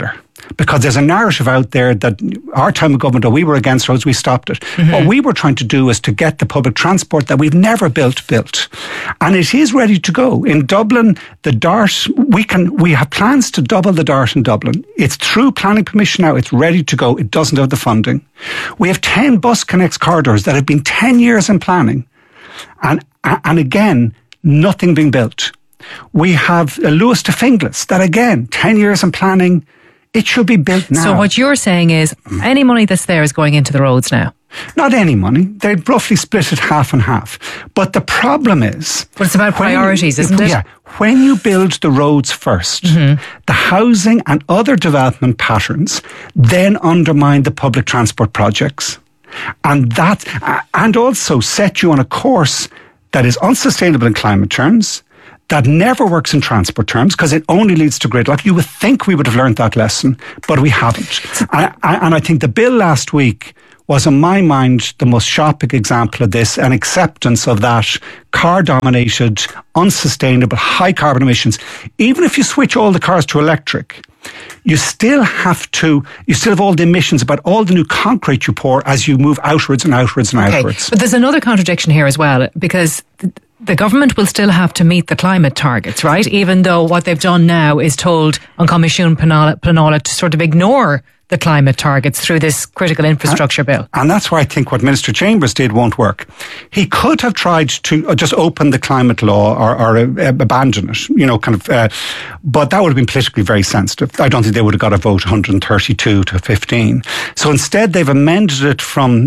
because there's a narrative out there that our time of government, we were against roads, we stopped it. What we were trying to do is to get the public transport that we've never built. And it is ready to go. In Dublin, the DART, we have plans to double the DART in Dublin. It's through planning permission now. It's ready to go. It doesn't have the funding. We have 10 bus connects corridors that have been 10 years in planning. And again, nothing being built. We have Lewis to Finglas, that again, 10 years in planning, it should be built now. So what you're saying is any money that's there is going into the roads now? Not any money. They roughly split it half and half. But the problem is... But it's about priorities, isn't it? Yeah. When you build the roads first, the housing and other development patterns then undermine the public transport projects. And also set you on a course that is unsustainable in climate terms, that never works in transport terms, because it only leads to gridlock. You would think we would have learned that lesson, but we haven't. And I think the bill last week was, in my mind, the most shocking example of this, an acceptance of that car-dominated, unsustainable, high-carbon emissions. Even if you switch all the cars to electric, you still have all the emissions about all the new concrete you pour as you move outwards and outwards and outwards. But there's another contradiction here as well, because the government will still have to meet the climate targets, right? Even though what they've done now is told on Comisiún Pleanála to sort of ignore the climate targets through this critical infrastructure bill. And that's why I think what Minister Chambers did won't work. He could have tried to just open the climate law or abandon it, but that would have been politically very sensitive. I don't think they would have got a vote 132 to 15. So instead they've amended it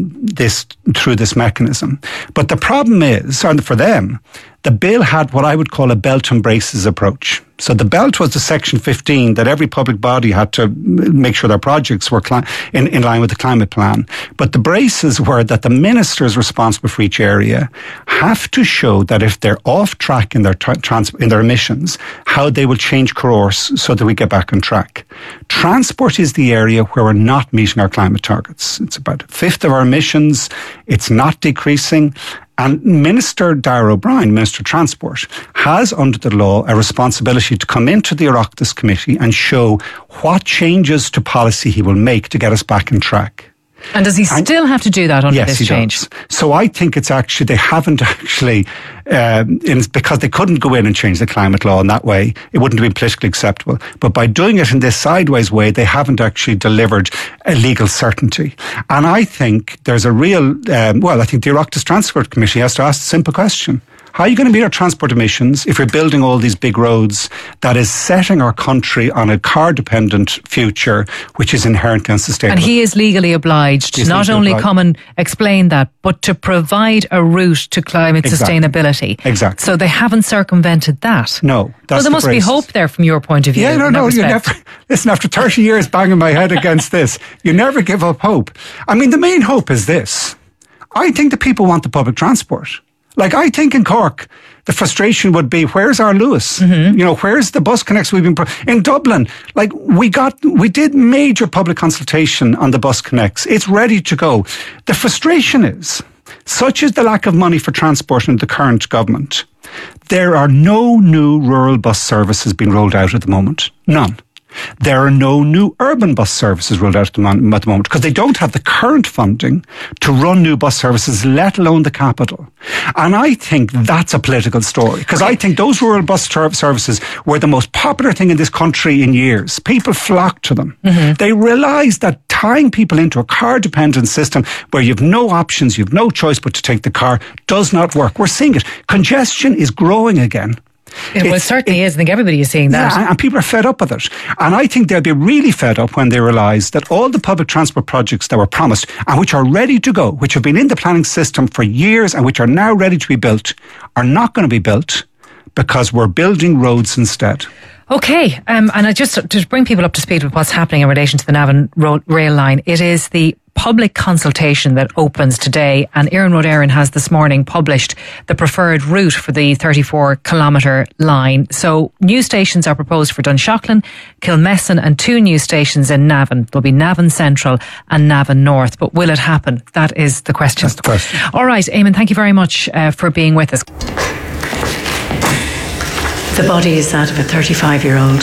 through this mechanism. But the problem is, and for them, the bill had what I would call a belt and braces approach. So the belt was the section 15 that every public body had to make sure their projects were in line with the climate plan. But the braces were that the ministers responsible for each area have to show that if they're off track in their emissions, how they will change course so that we get back on track. Transport is the area where we're not meeting our climate targets. It's about a fifth of our emissions. It's not decreasing. And Minister Darragh O'Brien, Minister of Transport, has under the law a responsibility to come into the Oireachtas Committee and show what changes to policy he will make to get us back on track. And does he still have to do that under this change? Yes, he does. So I think it's actually, they haven't actually, because they couldn't go in and change the climate law in that way, it wouldn't have been politically acceptable. But by doing it in this sideways way, they haven't actually delivered a legal certainty. And I think there's a real, I think the Oireachtas Transport Committee has to ask the simple question. How are you going to meet our transport emissions if we're building all these big roads that is setting our country on a car-dependent future, which is inherently unsustainable? And he is legally obliged to not only come and explain that, but to provide a route to climate sustainability. Exactly. So they haven't circumvented that. No. Well, there must be hope there from your point of view. Yeah, no, you never... Listen, after 30 years banging my head against this, you never give up hope. I mean, the main hope is this. I think the people want the public transport. Like, I think in Cork, the frustration would be, where's our Lewis? Where's the bus connects we've been... In Dublin, we did major public consultation on the bus connects. It's ready to go. The frustration is, such is the lack of money for transport in the current government, there are no new rural bus services being rolled out at the moment. None. There are no new urban bus services rolled out at the moment because they don't have the current funding to run new bus services, let alone the capital. And I think that's a political story, because I think those rural bus services were the most popular thing in this country in years. People flocked to them. They realised that tying people into a car-dependent system where you've no options, you've no choice but to take the car, does not work. We're seeing it. Congestion is growing again. It certainly is. I think everybody is seeing that. Yeah, and people are fed up with it. And I think they'll be really fed up when they realise that all the public transport projects that were promised and which are ready to go, which have been in the planning system for years and which are now ready to be built, are not going to be built because we're building roads instead. Okay, and I just to bring people up to speed with what's happening in relation to the Navan rail line, it is the public consultation that opens today, and Éireann Rud Éireann has this morning published the preferred route for the 34-kilometre line. So new stations are proposed for Dunshaughlin, Kilmessan and 2 new stations in Navan. There'll be Navan Central and Navan North, but will it happen? That is the question. That's the question. All right, Eamon, thank you very much for being with us. The body is that of a 35-year-old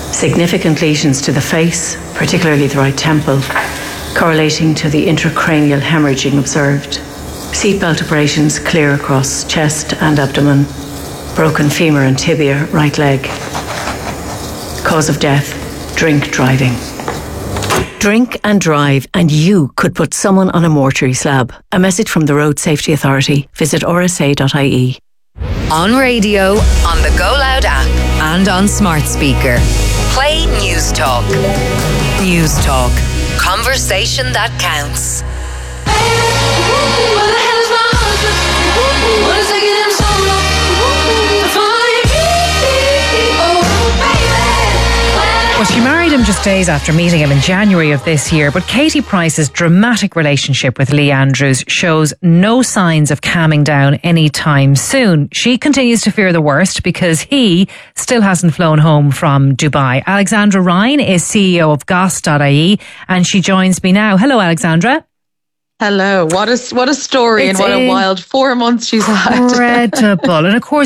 Significant lesions to the face, particularly the right temple, correlating to the intracranial hemorrhaging observed. Seatbelt abrasions clear across chest and abdomen. Broken femur and tibia, right leg. Cause of death, drink driving. Drink and drive and you could put someone on a mortuary slab. A message from the Road Safety Authority. Visit rsa.ie. On radio, on the Go Loud app and on smart speaker. Play News Talk. News Talk. Conversation that counts. Where the hell is my husband? What is taking him so long to find me? Oh, baby. Well, she married him just days after meeting him in January of this year, but Katie Price's dramatic relationship with Lee Andrews shows no signs of calming down anytime soon. She continues to fear the worst because he still hasn't flown home from Dubai. Alexandra Ryan is CEO of Goss.ie and she joins me now. Hello, Alexandra. Hello. What a story and what a wild 4 months she's had. Incredible. And of course,